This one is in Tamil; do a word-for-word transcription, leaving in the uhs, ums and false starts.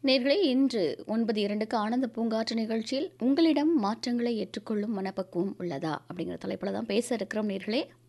நேர்களே இன்று ஒன்பது இரண்டுக்கு ஆனந்த பூங்காற்று நிகழ்ச்சியில் உங்களிடம் மாற்றங்களை ஏற்றுக்கொள்ளும் மனப்பக்குவம் உள்ளதா அப்படிங்கிற தலைப்பில் தான் பேச இருக்கிறோம் நேர்களே.